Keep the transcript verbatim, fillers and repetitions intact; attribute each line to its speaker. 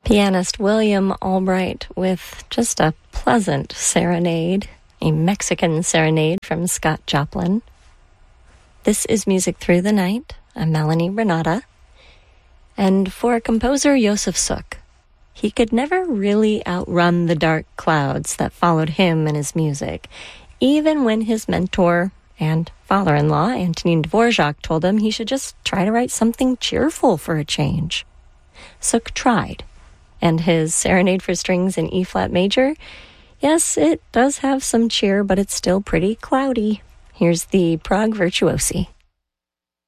Speaker 1: Pianist William Albright with just a pleasant serenade, a Mexican serenade from Scott Joplin. This is Music Through the Night. I'm Melanie Renata. And for composer Josef Suk, he could never really outrun the dark clouds that followed him and his music, even when his mentor and father-in-law, Antonin Dvorak, told him he should just try to write something cheerful for a change. Suk tried, and his Serenade for Strings in E-flat major, yes, it does have some cheer, but it's still pretty cloudy. Here's the Prague Virtuosi.